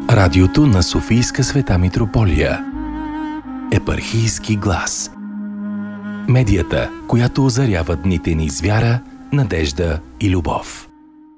Радиото на Софийска Света Митрополия. Епархийски глас. Медията, която озарява дните ни с вяра, надежда и любов.